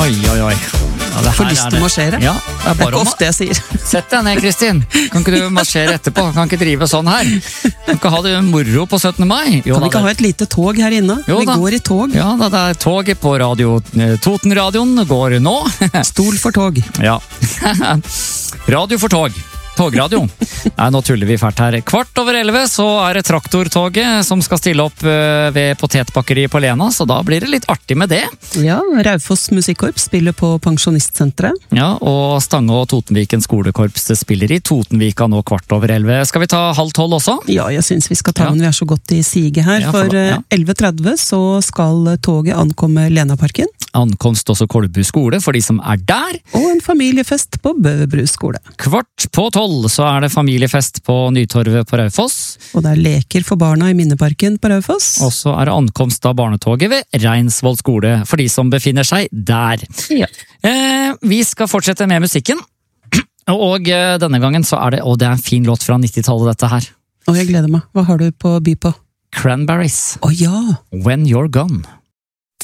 Oi, oi, oi. Ja, det Får her lyst er til å det. marsjere. Ja, det er Det er bare ikke om ofte jeg sier. Sett deg ned, Kristin. Kan ikke du marsjere etterpå? Kan ikke drive sånn her. Kan ikke ha det moro på 17. mai. Jo, Kan vi da, ikke ha et lite tog her inne? Jo Vi da. går i tog. Ja, da, det er toget på radio Totenradioen går nå. Stol for tog. Ja. Radio for tog. Togradio. Nei, nå tuller vi fælt her. 11:15 så er det traktortoget som skal stille opp ved potetbakeriet på Lena, så da blir det litt artig med det. Ja, Raufoss Musikkorps spiller på Pensjonistsenteret. Ja, og Stange og Totenviken skolekorps spiller i Totenvika nå 11:15. Skal vi ta 11:30 også? Ja, jeg synes vi skal ta Ja. den, vi er så godt i sige her. Ja, For ja. 11:30 så skal toget ankomme Lenaparken, Ankomst også Kolbu skole for de som er der. og en familiefest på Bøverbru skole. 11:15 så er det familiefest på Nytorvet på Raufoss. Og det er leker for barna i Minneparken på Raufoss. Og så er det ankomst av barnetoget ved Reinsvoll skole for de som befinner seg der. Ja. Vi skal fortsette med musikken. Og denne gangen så er det, og det er en fin låt fra 90-tallet dette her. Og jeg gleder meg. Hva har du på by på? Cranberries, Å ja! When You're Gone.